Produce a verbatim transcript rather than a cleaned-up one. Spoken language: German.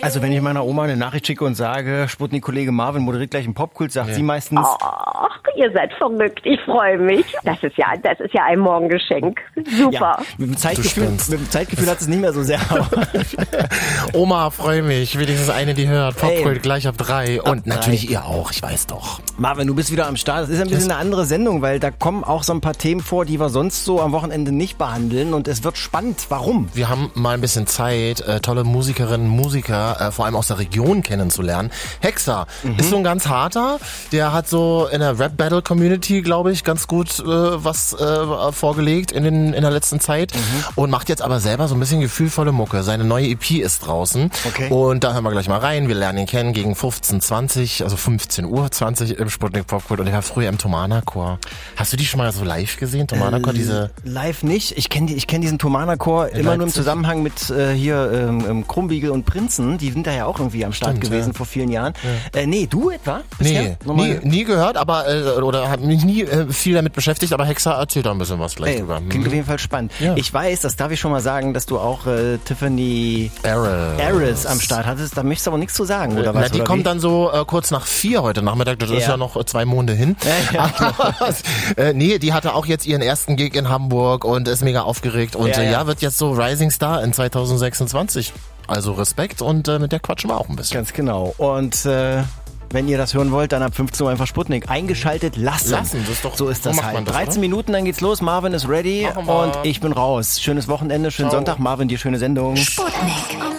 Also wenn ich meiner Oma eine Nachricht schicke und sage, Sputnik-Kollege Marvin moderiert gleich einen Popkult, sagt ja. sie meistens... Ach, ihr seid verrückt, ich freue mich. Das ist ja, das ist ja ein Morgengeschenk. Super. Ja, mit dem Zeitgefühl, mit dem Zeitgefühl hat es nicht mehr so sehr. Oma, freue mich. Wenigstens eine, die hört. Popkult hey. gleich ab drei. Ab und drei. Natürlich ihr auch, ich weiß doch. Marvin, du bist wieder am Start. Das ist ein bisschen eine andere Sendung, weil da kommen auch so ein paar Themen vor, die wir sonst so am Wochenende nicht behandeln. Und es wird spannend. Warum? Wir haben mal ein bisschen Zeit, äh, tolle Musikerinnen, Musiker, äh, vor allem aus der Region kennenzulernen. Hexer mhm. ist so ein ganz harter. Der hat so in der Rap-Battle-Community, glaube ich, ganz gut äh, was äh, vorgelegt in, den, in der letzten Zeit. Mhm. Und macht jetzt aber selber so ein bisschen gefühlvolle Mucke. Seine neue E P ist draußen. Okay. Und da hören wir gleich mal rein. Wir lernen ihn kennen gegen fünfzehn zwanzig, also fünfzehn Uhr zwanzig im Sputnik Popkult. Und er war früher im Thomanerchor. Hast du die schon mal so live gesehen, Thomanerchor? Äh, diese live nicht. Ich kenne die, ich kenn diesen Thomanerchor immer Leipzig. Nur im Zusammenhang mit äh, hier ähm, Krumbiegel und Prinzen. Die sind da ja auch irgendwie am Start Stimmt, gewesen ja. vor vielen Jahren. Ja. Äh, nee, du etwa? Bisher? Nee, nie, nie gehört, aber äh, oder habe mich nie äh, viel damit beschäftigt, aber Hexer erzählt da ein bisschen was gleich Ey, drüber. Klingt auf jeden Fall spannend. Ja. Ich weiß, das darf ich schon mal sagen, dass du auch äh, Tiffany Aris. Aris am Start hattest. Da möchtest du aber nichts zu sagen, oder Na, was? die oder kommt wie? dann so äh, kurz nach vier heute Nachmittag. Das ja. ist ja noch zwei Monate hin. Ja, ja, äh, nee, die hatte auch jetzt ihren ersten Gig in Hamburg und ist mega aufgeregt. Und ja, äh, ja. ja, wird jetzt so Rising Star in zwanzig sechsundzwanzig. Also Respekt und äh, mit der quatschen wir auch ein bisschen. Ganz genau. Und äh, wenn ihr das hören wollt, dann ab fünfzehn Uhr einfach Sputnik eingeschaltet lassen. Lassen, das ist doch, so ist das so macht halt. man das, dreizehn oder? Minuten, dann geht's los. Marvin ist ready und ich bin raus. Schönes Wochenende, schönen Ciao. Sonntag. Marvin, dir schöne Sendung. Sputnik.